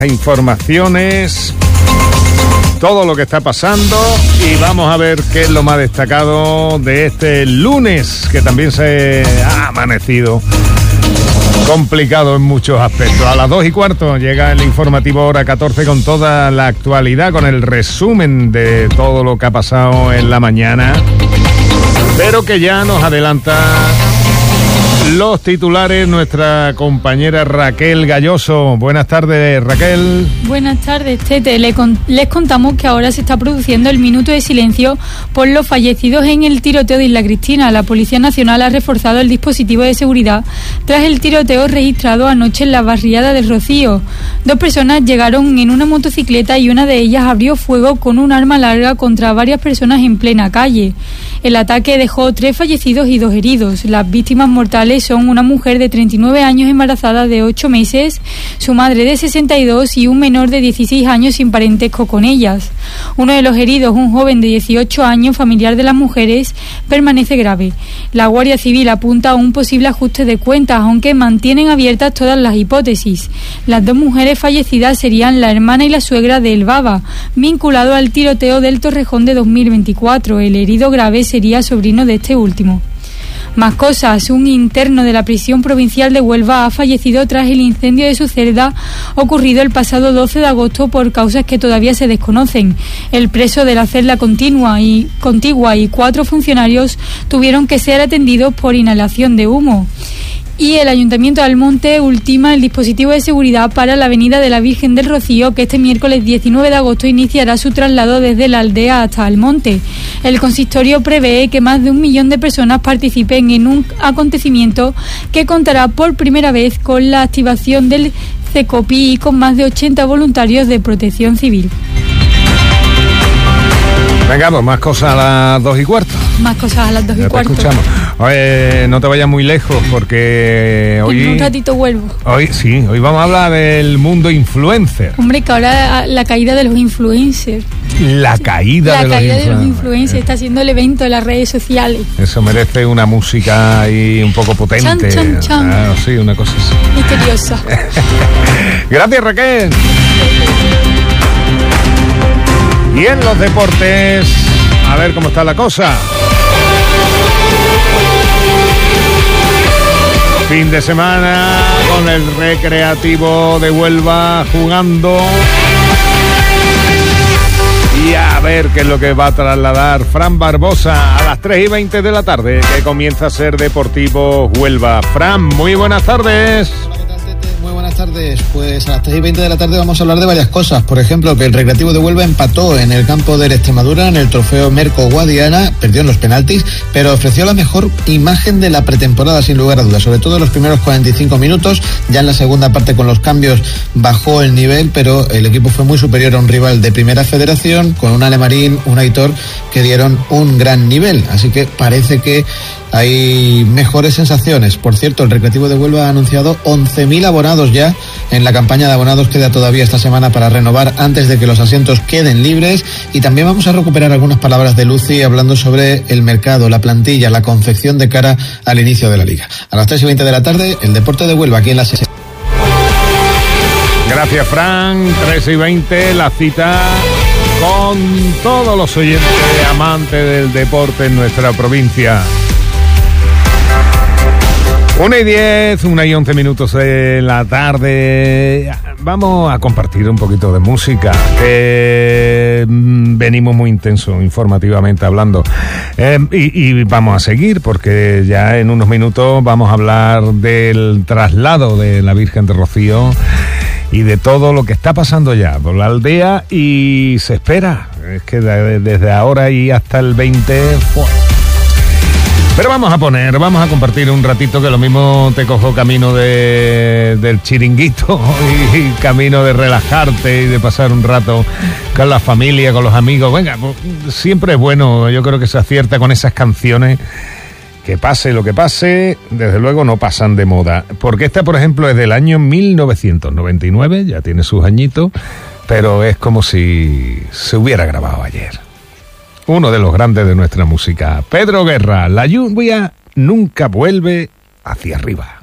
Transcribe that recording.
Informaciones, todo lo que está pasando, y vamos a ver qué es lo más destacado de este lunes, que también se ha amanecido complicado en muchos aspectos. A las 2:15 llega el informativo Hora 14 con toda la actualidad, con el resumen de todo lo que ha pasado en la mañana, pero que ya nos adelanta los titulares nuestra compañera Raquel Galloso. Buenas tardes, Raquel. Buenas tardes, Tete. Les contamos que ahora se está produciendo el minuto de silencio por los fallecidos en el tiroteo de Isla Cristina. La Policía Nacional ha reforzado el dispositivo de seguridad tras el tiroteo registrado anoche en la barriada del Rocío. 2 personas llegaron en una motocicleta y una de ellas abrió fuego con un arma larga contra varias personas en plena calle. El ataque dejó 3 fallecidos y 2 heridos. Las víctimas mortales son una mujer de 39 años embarazada de 8 meses, su madre de 62 y un menor de 16 años sin parentesco con ellas. Uno de los heridos, un joven de 18 años, familiar de las mujeres, permanece grave. La Guardia Civil apunta a un posible ajuste de cuentas, aunque mantienen abiertas todas las hipótesis. Las 2 mujeres fallecidas serían la hermana y la suegra de El Baba, vinculado al tiroteo del Torrejón de 2024. El herido grave sería sobrino de este último. Más cosas. Un interno de la prisión provincial de Huelva ha fallecido tras el incendio de su celda ocurrido el pasado 12 de agosto por causas que todavía se desconocen. El preso de la celda contigua y 4 funcionarios tuvieron que ser atendidos por inhalación de humo. Y el Ayuntamiento de Almonte ultima el dispositivo de seguridad para la Avenida de la Virgen del Rocío, que este miércoles 19 de agosto iniciará su traslado desde la aldea hasta Almonte. El consistorio prevé que más de 1 millón de personas participen en un acontecimiento que contará por primera vez con la activación del CECOPI y con más de 80 voluntarios de protección civil. Venga, pues más cosas a las 2:15. Más cosas a las 2:15. Te escuchamos. Oye, no te vayas muy lejos porque hoy... En un ratito vuelvo. Hoy vamos a hablar del mundo influencer. Hombre, que ahora la caída de los influencers. La caída de los influencers está siendo el evento de las redes sociales. Eso merece una música ahí un poco potente. Chan, chan, chan. Ah, sí, una cosa así. Misteriosa. Gracias, Raquel. Y en los deportes, a ver cómo está la cosa. Fin de semana con el Recreativo de Huelva jugando. Y a ver qué es lo que va a trasladar Fran Barbosa a las 3:20 de la tarde, que comienza a ser Deportivo Huelva. Fran, muy buenas tardes. Muy buenas tardes. Pues a las 3:20 de la tarde vamos a hablar de varias cosas. Por ejemplo, que el Recreativo de Huelva empató en el campo del Extremadura en el trofeo Merco Guadiana, perdió en los penaltis, pero ofreció la mejor imagen de la pretemporada sin lugar a dudas, sobre todo en los primeros 45 minutos. Ya en la segunda parte con los cambios bajó el nivel, pero el equipo fue muy superior a un rival de Primera Federación, con un Alemarín, un Aitor, que dieron un gran nivel. Así que parece que hay mejores sensaciones. Por cierto, el Recreativo de Huelva ha anunciado 11.000 abonados ya. En la campaña de abonados queda todavía esta semana para renovar antes de que los asientos queden libres. Y también vamos a recuperar algunas palabras de Lucy hablando sobre el mercado, la plantilla, la confección de cara al inicio de la liga. A las 3:20 de la tarde, el Deporte de Huelva aquí en la SES. Gracias, Fran. 3:20, la cita con todos los oyentes amantes del deporte en nuestra provincia. 1:10, 1:11 minutos de la tarde. Vamos a compartir un poquito de música. Venimos muy intensos informativamente hablando. Y vamos a seguir porque ya en unos minutos vamos a hablar del traslado de la Virgen de Rocío y de todo lo que está pasando ya por la aldea, y se espera. Es que desde ahora y hasta el 20... Pero vamos a compartir un ratito, que lo mismo te cojo camino del chiringuito y camino de relajarte y de pasar un rato con la familia, con los amigos. Venga, pues, siempre es bueno, yo creo que se acierta con esas canciones que pase lo que pase, desde luego no pasan de moda. Porque esta, por ejemplo, es del año 1999, ya tiene sus añitos, pero es como si se hubiera grabado ayer. Uno de los grandes de nuestra música, Pedro Guerra, La lluvia nunca vuelve hacia arriba.